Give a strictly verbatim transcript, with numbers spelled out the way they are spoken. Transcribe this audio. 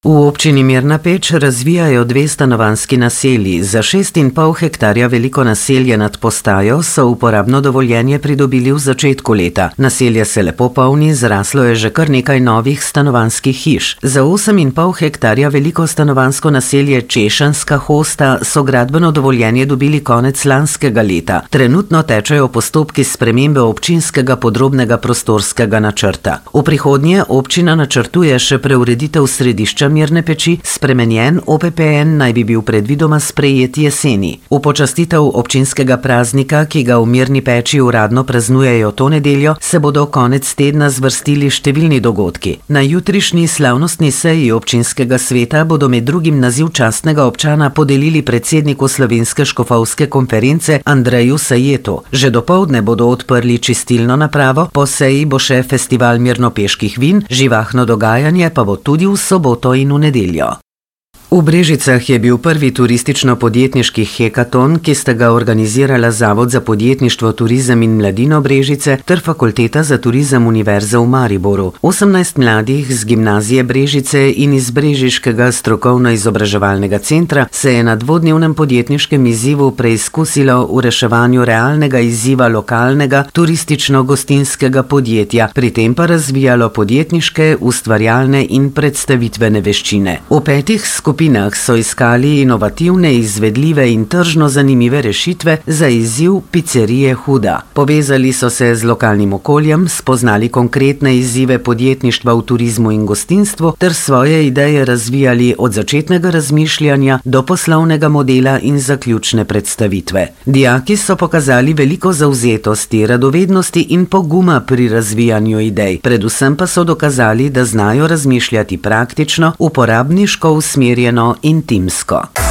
V občini Mirna Peč razvijajo dve stanovanjski naselji. Za šest in pol hektarja veliko naselje nad postajo so uporabno dovoljenje pridobili v začetku leta. Naselje se lepo polni, zraslo je že kar nekaj novih stanovanjskih hiš. Za osem in pol hektarja veliko stanovanjsko naselje Češanska hosta so gradbeno dovoljenje dobili konec lanskega leta. Trenutno tečejo postopki spremembe občinskega podrobnega prostorskega načrta. V prihodnje občina načrtuje še preureditev središča Mirne Peči, spremenjen O P P N naj bi bil predvidoma sprejet jeseni. V počastitev občinskega praznika, ki ga v Mirni Peči uradno praznujejo to nedeljo, se bodo konec tedna zvrstili številni dogodki. Na jutrišnji slavnostni seji občinskega sveta bodo med drugim naziv častnega občana podelili predsedniku Slovenske škofovske konference Andreju Sajetu. Že dopoldne bodo odprli čistilno napravo, po seji bo še festival mirnopeških vin, živahno dogajanje pa bo tudi v soboto in v nedeljo. V Brežicah je bil prvi turistično-podjetniški hekaton, ki sta ga organizirala Zavod za podjetništvo, turizem in mladino Brežice ter Fakulteta za turizem Univerze v Mariboru. osemnajst mladih z gimnazije Brežice in iz Brežiškega strokovno-izobraževalnega centra se je na dvodnevnem podjetniškem izzivu preizkusilo v reševanju realnega izziva lokalnega turistično-gostinskega podjetja, pri tem pa razvijalo podjetniške, ustvarjalne in predstavitvene veščine. V petih skupinah so iskali inovativne, izvedljive in tržno zanimive rešitve za izziv Pizzerije Huda. Povezali so se z lokalnim okoljem, spoznali konkretne izzive podjetništva v turizmu in gostinstvu ter svoje ideje razvijali od začetnega razmišljanja do poslovnega modela in zaključne predstavitve. Dijaki so pokazali veliko zavzetosti, radovednosti in poguma pri razvijanju idej, predvsem pa so dokazali, da znajo razmišljati praktično, uporabniško usmerjeno in timsko.